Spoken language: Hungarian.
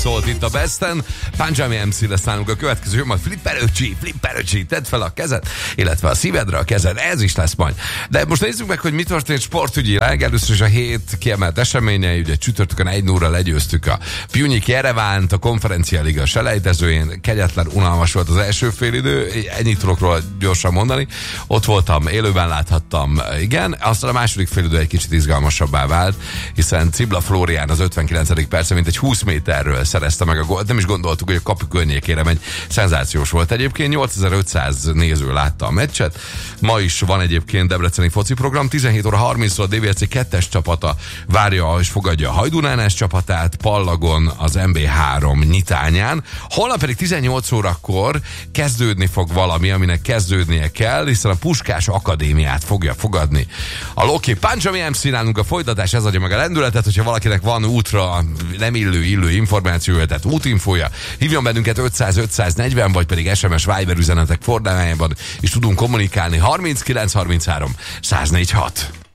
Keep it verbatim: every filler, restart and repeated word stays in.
Szólt itt a Besten, Panjami em cé lesz nálunk a következő, majd flipperöcsi, flipperöcsi, tedd fel a kezed, illetve a szívedre a kezed, ez is lesz majd. De most nézzük meg, hogy mi történt sportügyileg. Először is a hét kiemelt eseményei, ugye csütörtökön egy nulla legyőztük a Pjunik Jerevánt a Konferencia Liga selejtezőjén, kegyetlen, unalmas volt az első félidő, ennyit tudok róla gyorsan mondani. Ott voltam, élőben láthattam, igen, aztán a második félidő egy kicsit izgalmasabbá vált, hiszen Cibla Flórián az ötvenkilencedik percen mint egy húsz méterről szerezte meg a gólt. Nem is gondoltuk, hogy a kapu környékére megy. Szenzációs volt egyébként. nyolcezer-ötszáz néző látta a meccset. Ma is van egyébként debreceni foci program. tizenhét óra harminctól a dé vé er cé kettes csapata várja és fogadja a Hajdunánás csapatát Pallagon az em bé három nyitányán. Holnap pedig tizennyolc órakor kezdődni fog valami, aminek kezdődnie kell, hiszen a Puskás Akadémiát fogja fogadni a Loki. Panjami em cé nálunk a folytatás, ez adja meg a lendületet, hogyha valakinek van útra nem illő illő információja, tehát útinfója, hívjon bennünket ötszáz ötszáznegyven, vagy pedig es em es Viber üzenetek formájában, és tudunk kommunikálni harminckilenc harminchárom száz négyvenhat.